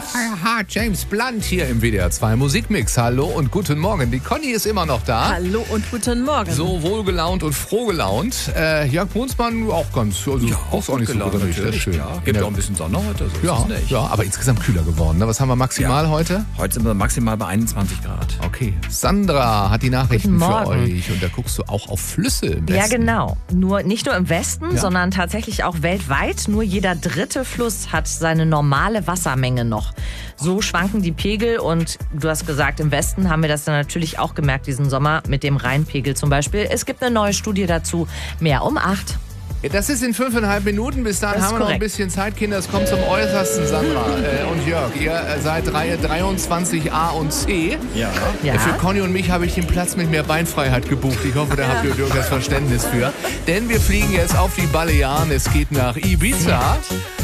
Aha, James Blunt hier im WDR 2 Musikmix. Hallo und guten Morgen. Die Conny ist immer noch da. Hallo und guten Morgen. So wohlgelaunt und frohgelaunt. Jörg Brunsmann auch ganz, also Ja, auch nicht so natürlich. das ist schön. Ja, gibt auch ein bisschen Sonne heute. So Ja, ist es nicht. ja, aber insgesamt kühler geworden. Ne? Was haben wir maximal heute? Heute sind wir maximal bei 21 Grad. Okay, Sandra hat die Nachrichten Guten für Morgen. euch. Und da guckst du auch auf Flüsse im Westen. Ja, genau. Nicht nur im Westen, Ja. sondern tatsächlich auch weltweit. Nur jeder dritte Fluss hat seine normale Wassermenge noch. So schwanken die Pegel und du hast gesagt, im Westen haben wir das dann natürlich auch gemerkt diesen Sommer mit dem Rheinpegel zum Beispiel. Es gibt eine neue Studie dazu. Mehr um 8. Das ist in 5,5 Minuten. Bis dahin Das ist haben wir noch ein korrekt. bisschen Zeit, Kinder. Es kommt zum Äußersten, Sandra und Jörg. Ihr seid Reihe 23a und C. Ja. Ja. Für Conny und mich habe ich den Platz mit mehr Beinfreiheit gebucht. Ich hoffe, da habt ihr durchaus Verständnis für. Denn wir fliegen jetzt auf die Balearen. Es geht nach Ibiza.